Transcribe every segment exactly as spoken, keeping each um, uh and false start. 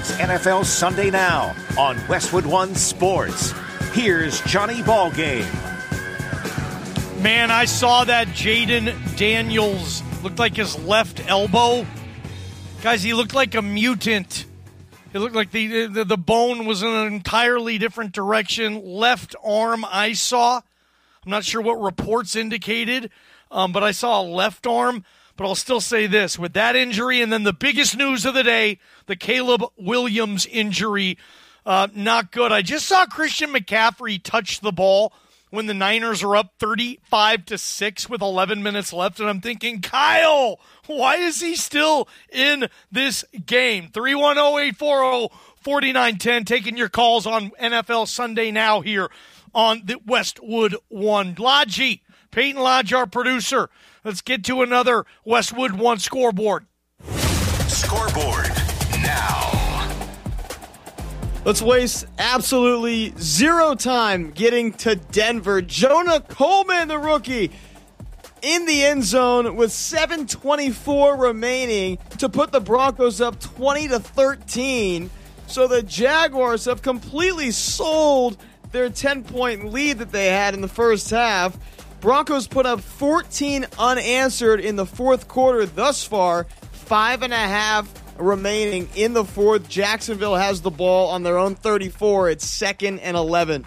It's N F L Sunday Now on Westwood One Sports. Here's Johnny Ballgame. Man, I saw that Jaden Daniels looked like his left elbow. Guys, he looked like a mutant. It looked like the, the the bone was in an entirely different direction. Left arm I saw. I'm not sure what reports indicated, um, but I saw a left arm. But I'll still say this, with that injury, and then the biggest news of the day, the Caleb Williams injury, uh, not good. I just saw Christian McCaffrey touch the ball when the Niners are up thirty-five to six with eleven minutes left, and I'm thinking, Kyle, why is he still in this game? three one zero, eight four zero, four nine one zero, taking your calls on N F L Sunday Now here on the Westwood One. Lodgy, Peyton Lodge, our producer. Let's get to another Westwood One scoreboard. Scoreboard now. Let's waste absolutely zero time getting to Denver. Jonah Coleman, the rookie, in the end zone with seven twenty-four remaining to put the Broncos up twenty to thirteen. So the Jaguars have completely sold their ten-point lead that they had in the first half. Broncos put up fourteen unanswered in the fourth quarter thus far, five and a half remaining in the fourth. Jacksonville has the ball on their own thirty-four. It's second and eleven.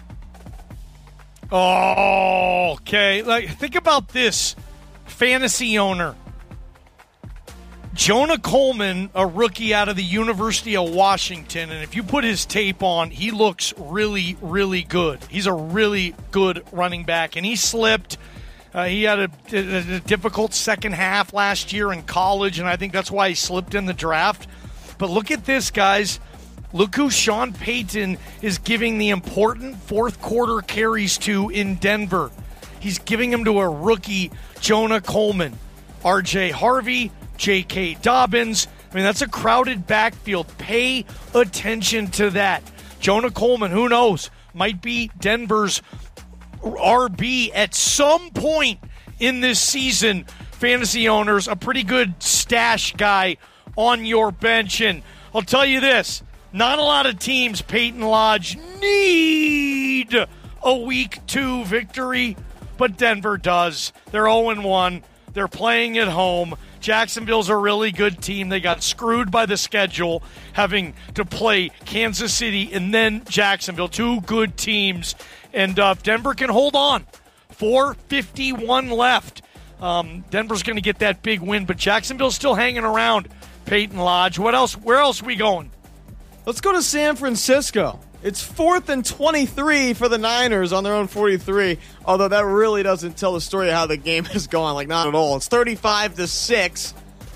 Oh, okay. Like, think about this, fantasy owner. Jonah Coleman, a rookie out of the University of Washington, and if you put his tape on, he looks really, really good. He's a really good running back, and he slipped. Uh, he had a, a, a difficult second half last year in college, and I think that's why he slipped in the draft. But look at this, guys. Look who Sean Payton is giving the important fourth quarter carries to in Denver. He's giving them to a rookie, Jonah Coleman. R J Harvey, J K Dobbins. I mean, that's a crowded backfield. Pay attention to that. Jonah Coleman, who knows, might be Denver's R B at some point in this season. Fantasy owners, a pretty good stash guy on your bench. And I'll tell you this, not a lot of teams, Peyton Lodge, need a week two victory, but Denver does. They're oh and one. They're playing at home. Jacksonville's a really good team. They got screwed by the schedule, having to play Kansas City and then Jacksonville, two good teams. And uh, Denver can hold on. four fifty-one left. Um, Denver's going to get that big win, but Jacksonville's still hanging around. Peyton Lodge. What else? Where else are we going? Let's go to San Francisco. It's fourth and twenty-three for the Niners on their own forty-three, although that really doesn't tell the story of how the game has gone. Like, not at all. It's thirty-five to six,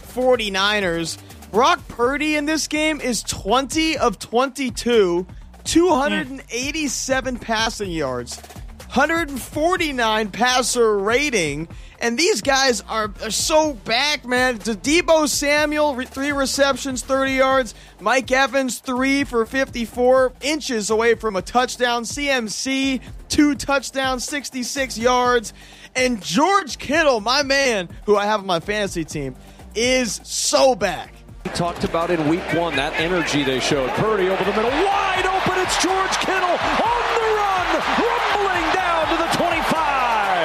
49ers. Brock Purdy in this game is twenty of twenty-two, two hundred eighty-seven passing yards, one hundred forty-nine passer rating, and these guys are, are so back, man. Deebo Samuel, re- three receptions, thirty yards. Mike Evans, three for fifty-four, inches away from a touchdown. C M C, two touchdowns, sixty-six yards. And George Kittle, my man, who I have on my fantasy team, is so back. We talked about in week one, that energy they showed. Purdy over the middle, wide open. It's George Kittle on the run, rumbling down to the twenty-five.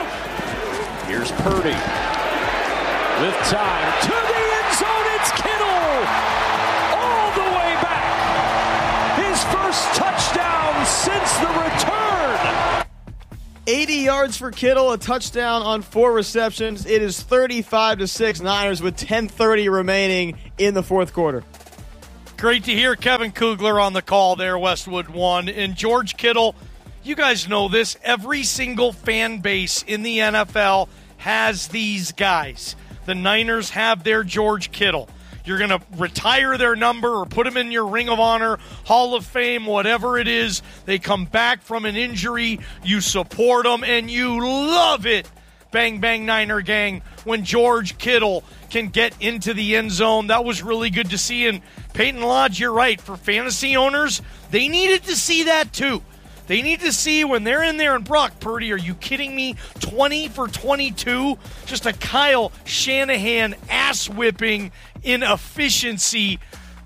Here's Purdy with time to the end zone. It's Kittle all the way back. His first touchdown since the return. eighty yards for Kittle, a touchdown on four receptions. It is thirty-five to six Niners with ten thirty remaining in the fourth quarter. Great to hear Kevin Kugler on the call there, Westwood One. And George Kittle, you guys know this, every single fan base in the N F L has these guys. The Niners have their George Kittle. You're going to retire their number or put them in your Ring of Honor, Hall of Fame, whatever it is. They come back from an injury. You support them, and you love it, bang, bang, Niner gang, when George Kittle can get into the end zone. That was really good to see. And Peyton Lodge, you're right. For fantasy owners, they needed to see that too. They need to see when they're in there and Brock Purdy, are you kidding me? twenty for twenty-two, just a Kyle Shanahan ass-whipping in efficiency.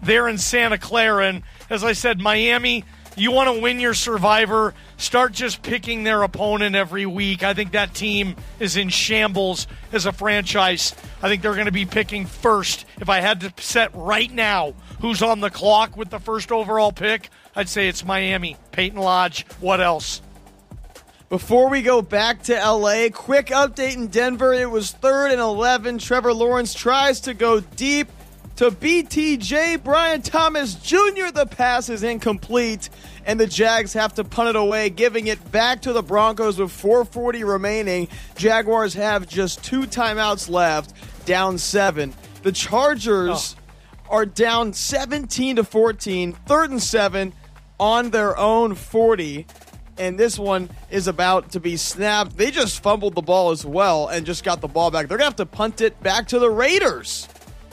there in Santa Clara. And as I said, Miami, you want to win your Survivor, start just picking their opponent every week. I think that team is in shambles as a franchise. I think they're going to be picking first. If I had to set right now who's on the clock with the first overall pick, I'd say it's Miami. Peyton Lodge, what else? Before we go back to L A, quick update in Denver. It was third and eleven. Trevor Lawrence tries to go deep to B T J. Brian Thomas Junior The pass is incomplete, and the Jags have to punt it away, giving it back to the Broncos with four forty remaining. Jaguars have just two timeouts left, down seven. The Chargers oh. are down seventeen to fourteen, third and seven on their own forty. And this one is about to be snapped. They just fumbled the ball as well and just got the ball back. They're going to have to punt it back to the Raiders.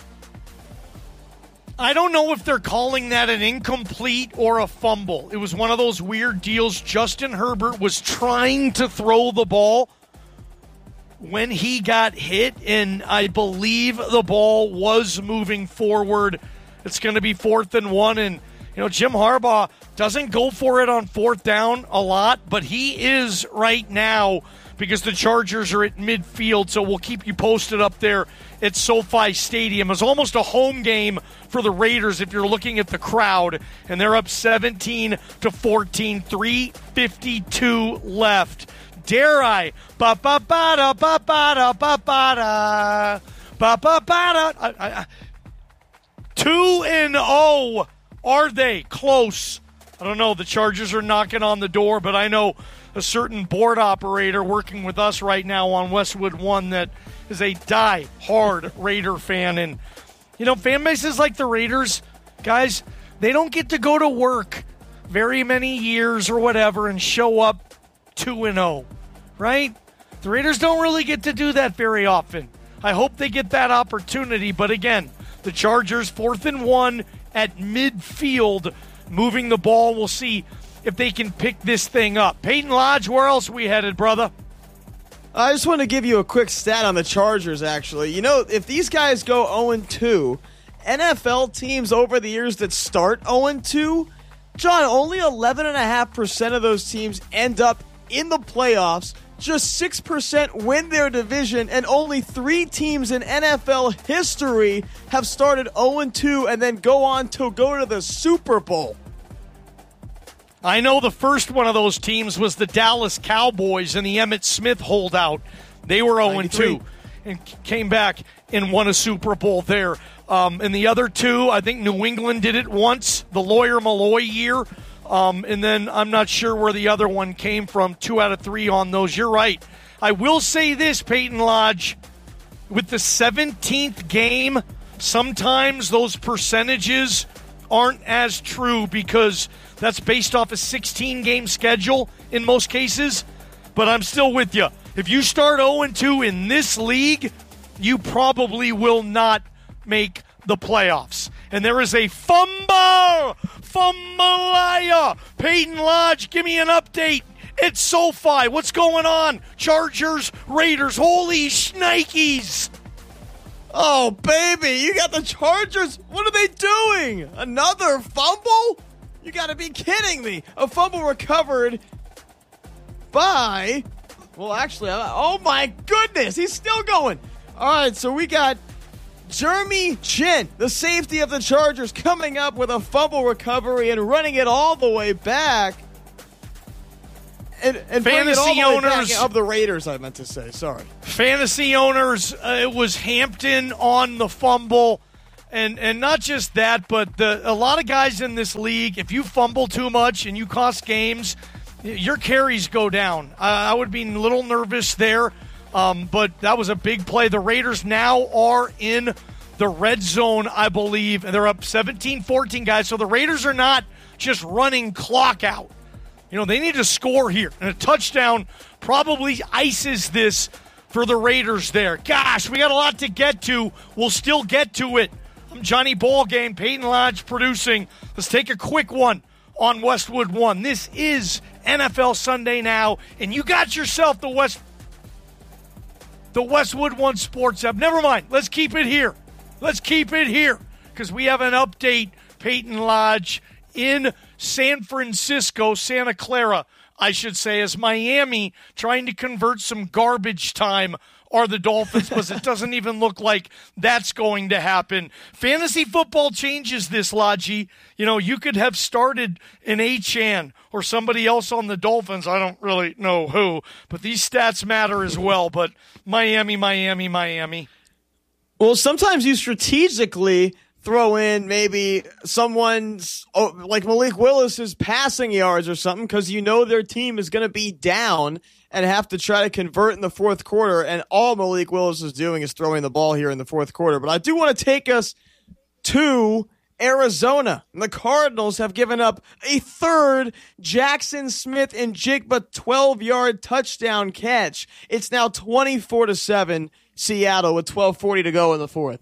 I don't know if they're calling that an incomplete or a fumble. It was one of those weird deals. Justin Herbert was trying to throw the ball when he got hit, and I believe the ball was moving forward. It's going to be fourth and one, and you know, Jim Harbaugh doesn't go for it on fourth down a lot, but he is right now because the Chargers are at midfield, so we'll keep you posted up there at SoFi Stadium. It's almost a home game for the Raiders if you're looking at the crowd, and they're up seventeen to fourteen, three fifty-two left. Dare I? Ba-ba-ba-da, ba-ba-da, ba-ba-da, ba-ba-ba-da. two and oh. Are they close? I don't know. The Chargers are knocking on the door, but I know a certain board operator working with us right now on Westwood One that is a die-hard Raider fan. And, you know, fan bases like the Raiders, guys, they don't get to go to work very many years or whatever and show up two and oh, right? The Raiders don't really get to do that very often. I hope they get that opportunity, but again, the Chargers, fourth and one, at midfield, moving the ball. We'll see if they can pick this thing up. Peyton Lodge, where else are we headed, brother? I just want to give you a quick stat on the Chargers, actually. You know, if these guys go oh and two, N F L teams over the years that start oh and two, John, only eleven point five percent of those teams end up in the playoffs. Just six percent win their division, and only three teams in N F L history have started oh and two and then go on to go to the Super Bowl. I know the first one of those teams was the Dallas Cowboys and the Emmitt Smith holdout. They were oh and two and came back and won a Super Bowl there. Um, and the other two, I think New England did it once, the Lawyer Malloy year. Um, and then I'm not sure where the other one came from. Two out of three on those. You're right. I will say this, Peyton Lodge. With the seventeenth game, sometimes those percentages aren't as true because that's based off a sixteen-game schedule in most cases. But I'm still with you. If you start oh and two in this league, you probably will not make the playoffs. And there is a fumble! Fumble! Peyton Lodge, give me an update. It's SoFi. What's going on? Chargers, Raiders, holy shnikes! Oh, baby, you got the Chargers. What are they doing? Another fumble? You got to be kidding me. A fumble recovered by, well, actually, oh my goodness, he's still going. All right, so we got Jeremy Chin, the safety of the Chargers, coming up with a fumble recovery and running it all the way back. And, and fantasy owners of the Raiders, I meant to say. Sorry. Fantasy owners, uh, it was Hampton on the fumble. And and not just that, but the, a lot of guys in this league, if you fumble too much and you cost games, your carries go down. Uh, I would be a little nervous there. Um, but that was a big play. The Raiders now are in the red zone, I believe, and they're up seventeen fourteen, guys. So the Raiders are not just running clock out. You know, they need to score here. And a touchdown probably ices this for the Raiders there. Gosh, we got a lot to get to. We'll still get to it. I'm Johnny Ballgame, Peyton Lodge producing. Let's take a quick one on Westwood One. This is N F L Sunday Now, and you got yourself the West... The Westwood One Sports app. Never mind. Let's keep it here. Let's keep it here because we have an update Peyton Lodge, in San Francisco, Santa Clara, I should say, as Miami trying to convert some garbage time are the Dolphins, because it doesn't even look like that's going to happen. Fantasy football changes this, Lodgy. You know, you could have started an Achane or somebody else on the Dolphins. I don't really know who, but these stats matter as well. But Miami, Miami, Miami. Well, sometimes you strategically throw in maybe someone's, oh, like Malik Willis's passing yards or something, because you know their team is going to be down and have to try to convert in the fourth quarter, and all Malik Willis is doing is throwing the ball here in the fourth quarter. But I do want to take us to Arizona. The Cardinals have given up a third Jackson Smith-Njigba twelve-yard touchdown catch. It's now twenty-four to seven Seattle with twelve forty to go in the fourth.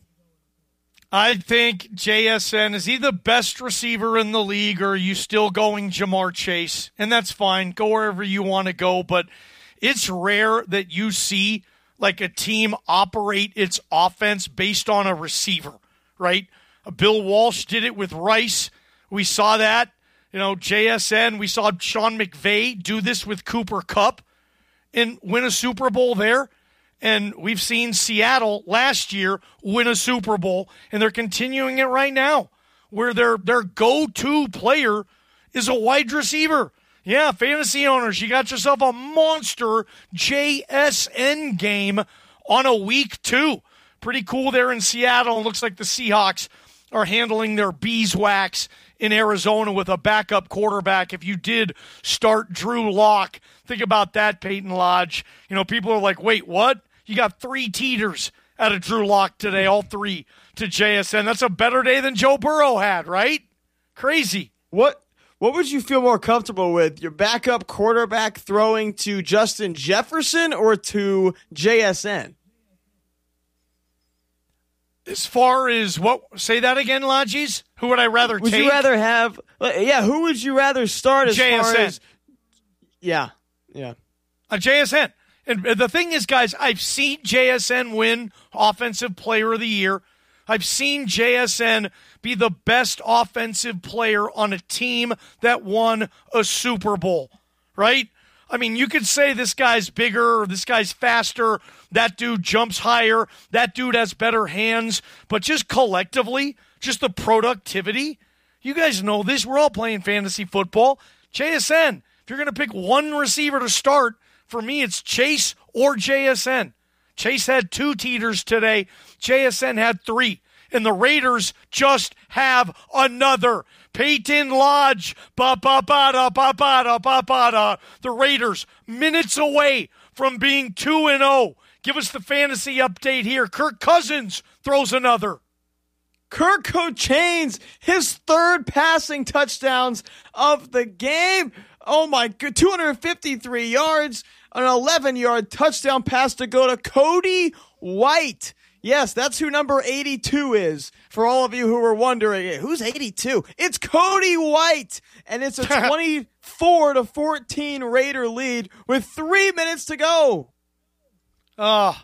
I think J S N, is he the best receiver in the league, or are you still going Jamar Chase? And that's fine. Go wherever you want to go, but it's rare that you see like a team operate its offense based on a receiver, right? Bill Walsh did it with Rice. We saw that. You know, J S N, we saw Sean McVay do this with Cooper Kupp and win a Super Bowl there. And we've seen Seattle last year win a Super Bowl, and they're continuing it right now, where their their go-to player is a wide receiver. Yeah, fantasy owners, you got yourself a monster J S N game on a week two. Pretty cool there in Seattle. It looks like the Seahawks are handling their beeswax in Arizona with a backup quarterback. If you did start Drew Lock, think about that, Peyton Lodge. You know, people are like, wait, what? You got three teeters out of Drew Lock today, all three to J S N. That's a better day than Joe Burrow had, right? Crazy. What what would you feel more comfortable with? Your backup quarterback throwing to Justin Jefferson or to J S N? As far as what, say that again, Lodgies? Who would I rather would take? Would you rather have, yeah, who would you rather start as J S N. far as? Yeah, yeah. A J S N. And the thing is, guys, I've seen J S N win Offensive Player of the Year. I've seen J S N be the best offensive player on a team that won a Super Bowl, right? I mean, you could say this guy's bigger, or this guy's faster, that dude jumps higher, that dude has better hands, but just collectively, just the productivity, you guys know this. We're all playing fantasy football. J S N, if you're going to pick one receiver to start, for me, it's Chase or J S N. Chase had two teeters today. J S N had three. And the Raiders just have another. Peyton Lodge. Ba-ba-ba-da, ba-ba-da, ba-ba-da. The Raiders, minutes away from being two and oh. Give us the fantasy update here. Kirk Cousins throws another. Kirk Cochains, his third passing touchdowns of the game. Oh, my good. two hundred fifty-three yards, an eleven-yard touchdown pass to go to Cody White. Yes, that's who number eighty-two is. For all of you who were wondering, who's eighty-two? It's Cody White, and it's a twenty-four to fourteen Raider lead with three minutes to go. Oh,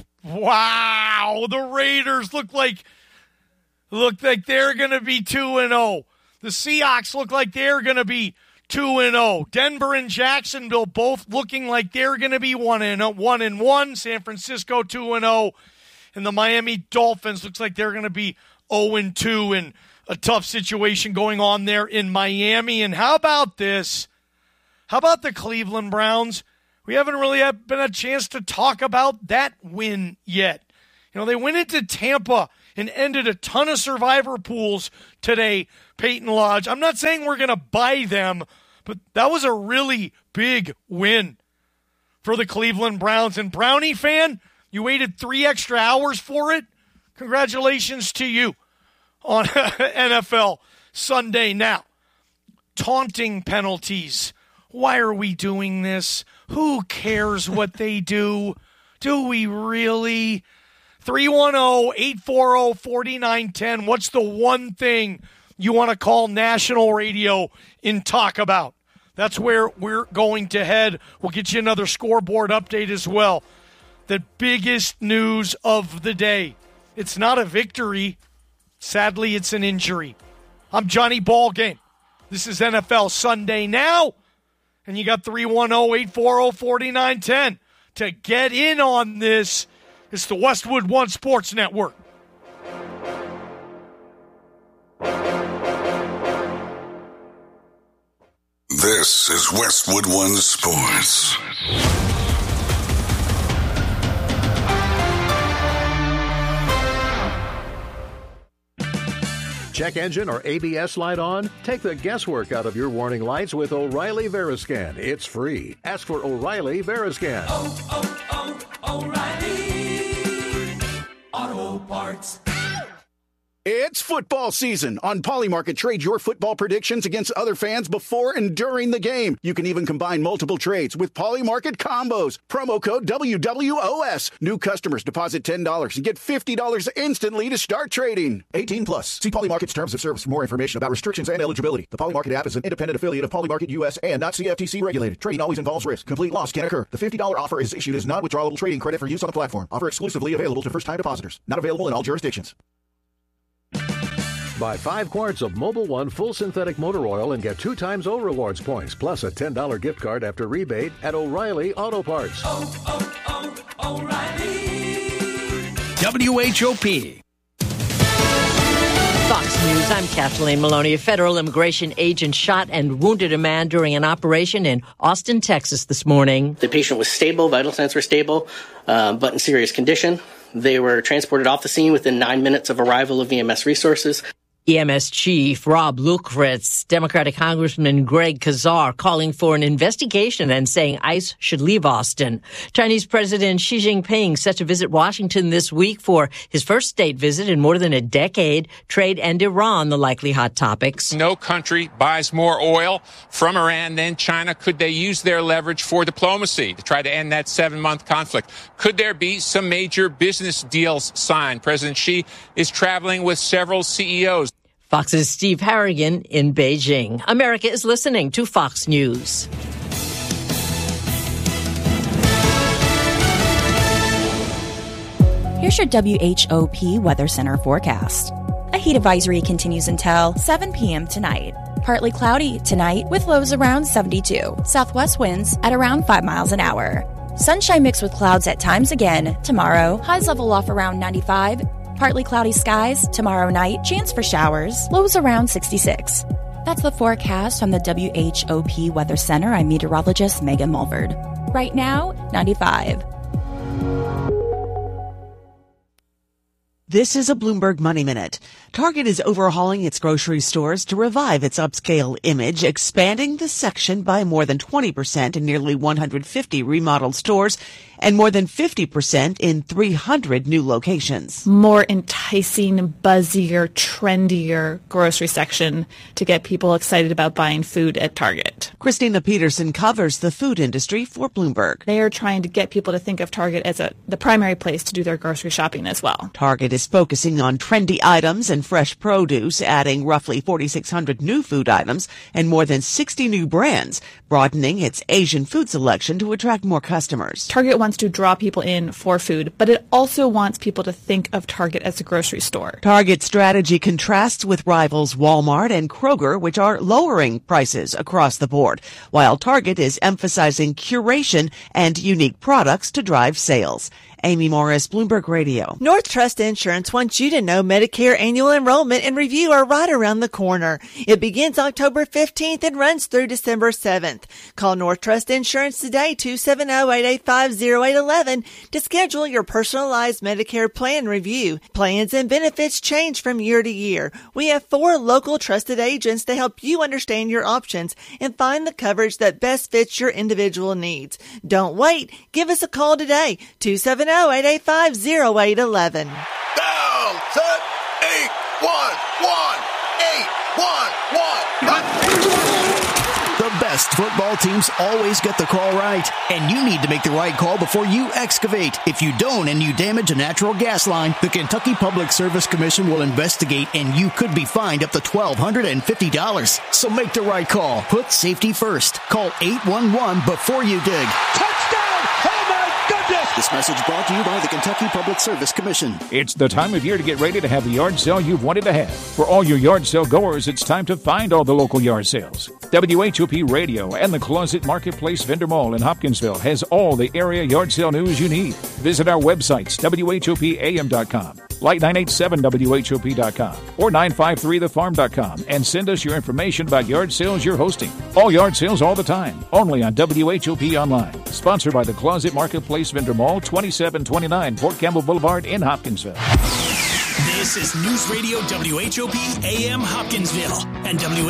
wow. The Raiders look like look like they're going to be two and oh. The Seahawks look like they're going to be two and oh. Denver and Jacksonville both looking like they're going to be one and one and one. San Francisco two and oh. And the Miami Dolphins looks like they're going to be oh and two, and a tough situation going on there in Miami. And how about this? How about the Cleveland Browns? We haven't really had been a chance to talk about that win yet. You know, they went into Tampa and ended a ton of survivor pools today, Peyton Lodge. I'm not saying we're going to buy them, but that was a really big win for the Cleveland Browns. And Brownie fan, you waited three extra hours for it? Congratulations to you on N F L Sunday. Now, taunting penalties. Why are we doing this? Who cares what they do? Do we really? three one zero, eight four zero, four nine one zero. What's the one thing you want to call national radio and talk about? That's where we're going to head. We'll get you another scoreboard update as well. The biggest news of the day. It's not a victory. Sadly, it's an injury. I'm Johnny Ballgame. This is N F L Sunday Now, and you got three one zero, eight four zero, four nine one zero to get in on this. It's the Westwood One Sports Network. This is Westwood One Sports. Check engine or A B S light on? Take the guesswork out of your warning lights with O'Reilly Veriscan. It's free. Ask for O'Reilly Veriscan. Oh, oh, oh, O'Reilly Auto Parts. It's football season. On Polymarket, trade your football predictions against other fans before and during the game. You can even combine multiple trades with Polymarket combos. Promo code W W O S. New customers deposit ten dollars and get fifty dollars instantly to start trading. eighteen plus. See Polymarket's terms of service for more information about restrictions and eligibility. The Polymarket app is an independent affiliate of Polymarket U S and not C F T C regulated. Trading always involves risk. Complete loss can occur. The fifty dollars offer is issued as non-withdrawable trading credit for use on the platform. Offer exclusively available to first-time depositors. Not available in all jurisdictions. Buy five quarts of Mobil One full synthetic motor oil and get two times O Rewards points, plus a ten dollars gift card after rebate at O'Reilly Auto Parts. Oh, oh, O'Reilly. W H O P. Fox News, I'm Kathleen Maloney. A federal immigration agent shot and wounded a man during an operation in Austin, Texas this morning. The patient was stable, vital signs were stable, uh, but in serious condition. They were transported off the scene within nine minutes of arrival of E M S resources. E M S Chief Rob Lukritz, Democratic Congressman Greg Kazar calling for an investigation and saying ICE should leave Austin. Chinese President Xi Jinping set to visit Washington this week for his first state visit in more than a decade. Trade and Iran, the likely hot topics. No country buys more oil from Iran than China. Could they use their leverage for diplomacy to try to end that seven-month conflict? Could there be some major business deals signed? President Xi is traveling with several C E Os. Fox's Steve Harrigan in Beijing. America is listening to Fox News. Here's your W H O P Weather Center forecast. A heat advisory continues until seven p.m. tonight. Partly cloudy tonight with lows around seventy-two. Southwest winds at around five miles an hour. Sunshine mixed with clouds at times again tomorrow. Highs level off around ninety-five. Partly cloudy skies tomorrow night. Chance for showers. Lows around sixty-six. That's the forecast from the W H O P Weather Center. I'm meteorologist Megan Mulverd. Right now, ninety-five. This is a Bloomberg Money Minute. Target is overhauling its grocery stores to revive its upscale image, expanding the section by more than twenty percent in nearly one hundred fifty remodeled stores and more than fifty percent in three hundred new locations. More enticing, buzzier, trendier grocery section to get people excited about buying food at Target. Christina Peterson covers the food industry for Bloomberg. They are trying to get people to think of Target as a, the primary place to do their grocery shopping as well. Target is focusing on trendy items and fresh produce, adding roughly forty-six hundred new food items and more than sixty new brands, broadening its Asian food selection to attract more customers. Target wants to draw people in for food, but it also wants people to think of Target as a grocery store. Target's strategy contrasts with rivals Walmart and Kroger, which are lowering prices across the board, while Target is emphasizing curation and unique products to drive sales. Amy Morris, Bloomberg Radio. North Trust Insurance wants you to know Medicare annual enrollment and review are right around the corner. It begins October fifteenth and runs through December seventh. Call North Trust Insurance today, two seven zero, eight eight five, zero eight one one, to schedule your personalized Medicare plan review. Plans and benefits change from year to year. We have four local trusted agents to help you understand your options and find the coverage that best fits your individual needs. Don't wait. Give us a call today, two seven zero, eight eight five, zero eight one one. Down, set, eight, one, one, eight, one, one. The best football teams always get the call right, and you need to make the right call before you excavate. If you don't and you damage a natural gas line, the Kentucky Public Service Commission will investigate, and you could be fined up to one thousand two hundred fifty dollars. So make the right call. Put safety first. Call eight one one before you dig. Touchdown! Oh my goodness! it! This message brought to you by the Kentucky Public Service Commission. It's the time of year to get ready to have the yard sale you've wanted to have. For all your yard sale goers, it's time to find all the local yard sales. W H O P Radio and the Closet Marketplace Vendor Mall in Hopkinsville has all the area yard sale news you need. Visit our websites, W H O P A M dot com, like nine eight seven W H O P dot com, or nine five three the farm dot com, and send us your information about yard sales you're hosting. All yard sales all the time, only on W H O P Online. Sponsored by the Closet Marketplace Vendor Mall, twenty-seven twenty-nine Fort Campbell Boulevard in Hopkinsville. This is News Radio W H O P A M Hopkinsville and W